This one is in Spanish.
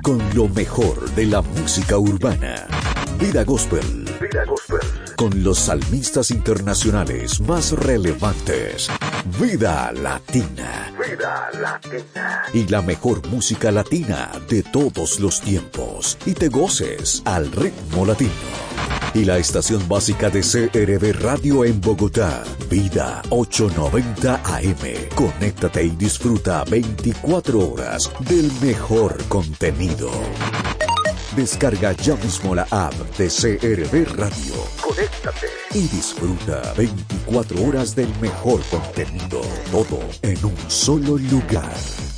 con lo mejor de la música urbana. Vida Gospel. Vida Gospel. Con los salmistas internacionales más relevantes. Vida Latina. Vida Latina. Y la mejor música latina de todos los tiempos. Y te goces al ritmo latino. Y la estación básica de CRB Radio en Bogotá, Vida 890 AM. Conéctate y disfruta 24 horas del mejor contenido. Descarga ya mismo la app de CRB Radio. Conéctate y disfruta 24 horas del mejor contenido. Todo en un solo lugar.